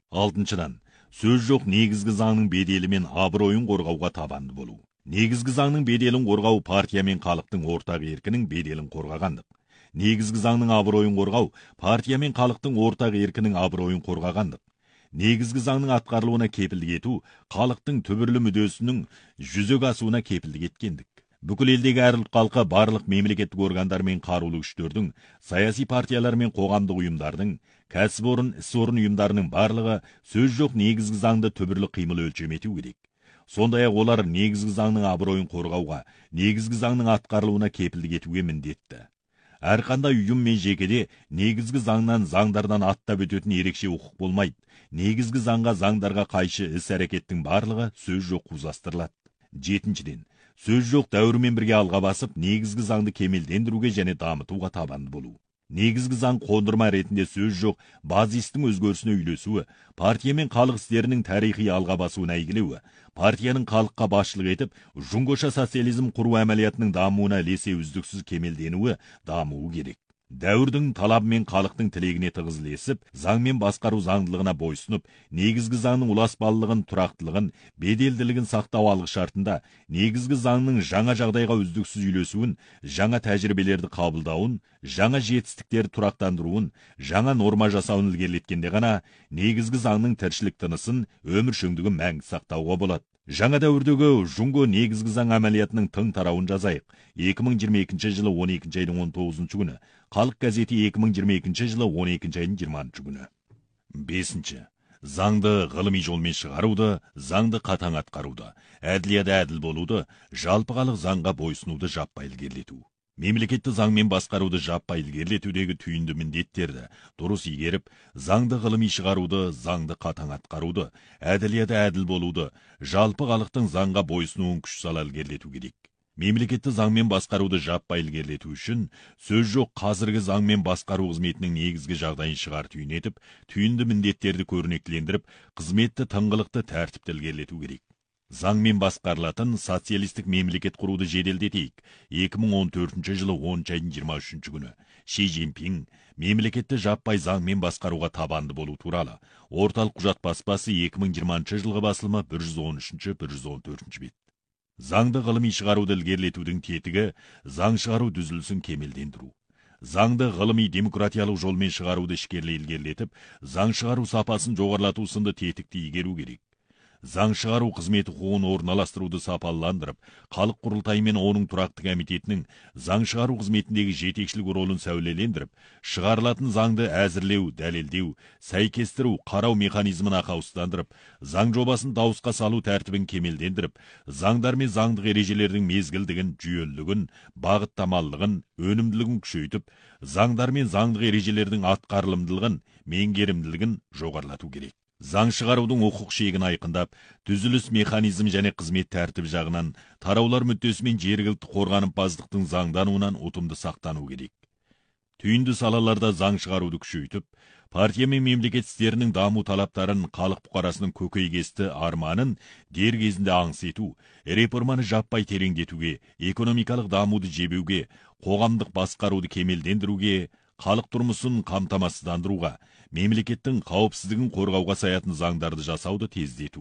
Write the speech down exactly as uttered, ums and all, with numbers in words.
Алтыншыдан, сөз жоқ негізгі заңның беделі мен абыройын қорғауға табанды болу. Негізгі заңның беделін қорғау партия мен халықтың ортақ еркінің беделін қорғағандық. Негізгі заңның абыройын қорғау партия мен халықтың ортақ еркінің абыройын қорғағандық. Негізгі заңның атқарылуына кепілдік ету халықтың түбірлі мүддесінің жүзеге асуына кепілдік еткендік. Бүкіл елдегі әр ұлт халқы барлық мемлекеттік органдар мен қарулы күштердің, саяси партиялар мен қоғамдық ұйымдардың, кәсіпорын, іс орын ұйымдарының барлығы сөз жоқ негізгі заңды түбірлі қимыл өлшем ету керек. Сондай-ақ олар негізгі заңның абыройын қорғауға, негізгі заңның атқарылуына кепілдік етуге міндетті. Әрқандай ұйым мен жекеде негізгі заңнан, заңдардан аттап өтетін ерекше құқық болмайды. Негізгі заңға, заңдарға қайшы іс-әрекеттің барлығы сөз жоқ қузастырылады. Жетіншіден, сөз жоқ дәуірмен бірге алға басып, негізгі заңды кемелдендіруге және дамытуға табанды болу. Негізгі заң қондырма ретінде сөз жоқ базистің өзгерісіне үйлесуі, партия мен халық істерінің тарихи алға басуына әйгілеуі, партияның халыққа басшылық етіп, жұңғыша социализм құру әмәлиятының дамуына ілесе үздіксіз кемелденуі, дамуы керек. Дәуірдің талабы мен халықтың тілегіне тығыз ілесіп, заң мен басқару заңдылығына бойсынып, негізгі заңның ұласпалылығын, тұрақтылығын, беделділігін сақтау алғы шартында, негізгі заңның жаңа жағдайға үздіксіз үйлесуін, жаңа тәжірибелерді қабылдауын, жаңа жетістіктерді тұрақтандыруын, жаңа норма жасауын ілгерілеткенде ғана негізгі заңның тіршілік тынысын, өмір шөңдігін мәңгі сақтауға болады. Жаңа дәуірдегі жұңго негізгі заң әмәлиятының тың тарауын жазайық. екі мың жиырма екінші жылы он екінші айдың он тоғызыншы күні. Халық газеті екі мың жиырма екінші жылы он екінші айдың жиырмасыншы күні. Бесінші. Заңды ғылыми жолмен шығаруды, заңды қатаң атқаруды, әділияда әділ болуды, жалпы халық заңға бойсынуды жаппай ілгерілету. Мемлекетті заңмен басқаруды жаппай ілгерілетудегі түйінді міндеттерді дұрыс игеріп, заңды ғылыми шығаруды, заңды қатаң атқаруды, әділияда әділ болуды, жалпы халықтың заңға бойсынуын күш сала ілгерілету керек. Мемлекетті заңмен басқаруды жаппай ілгерілету үшін сөз жоқ қазіргі заңмен басқару қызметінің негізгі жағдайын шығар түйін етіп, түйінді міндеттерді көрнектілендіріп, қызметті тыңғылықты тәртіпті ілгерілету керек. Заңмен басқарылатын социалистік мемлекет құруды жеделдетейік. екі мың он төртінші жылы оныншы айдың жиырма үшінші күні Ши Цзиньпин мемлекетті жаппай заңмен басқаруға табанды болу туралы орталық құжат баспасы екі мың жиырмасыншы жылғы басылымы бір жүз он үшінші бір жүз он төртінші бет. Заңды ғылыми шығаруды ілгерілетудің тетігі заң шығару дүзілісін кемелдендіру. Заңды ғылыми демократиялық жолмен шығаруды ішкерлей ілгерілетіп, заң шығару сапасын жоғарылату сынды тетікті игеру керек. Заң шығару қызметі құқығын орналастыруды сапаландырып, халық құрылтайы мен оның тұрақты комитетінің заң шығару қызметіндегі жетекшілік ролын сәулелендіріп, шығарылатын заңды әзірлеу, дәлелдеу, сәйкестіру, қарау механизмін ақаусыздандырып, заң жобасын дауысқа салу тәртібін кемелдендіріп, заңдар мен заңдық ережелердің мезгілдігін, жүйелілігін, бағыттамалылығын, өнімділігін күшейтіп, заңдар мен заңдық ережелердің атқарылымдылығын, меңгерімділігін жоғарылату керек. Заң шығарудың құқық шегін айқындап, түзіліс механизм және қызмет тәртібі жағынан тараулар мүддесі мен жергілікті қорғанымпаздықтың заңдануынан ұтымды сақтану керек. Түйінді салаларда заң шығаруды күшейтіп, партия мен мемлекет істерінің даму талаптарын, халық бұқарасының көкейкесті арманын дер кезінде аңыс ету, реформаны жаппай тереңдетуге, экономикалық дамуды жебеуге, қоғамдық басқаруды кемелдендіруге, халық тұрмысын қамтамасыздандыруға, мемлекеттің қауіпсіздігін қорғауға саятын заңдарды жасауды тездету.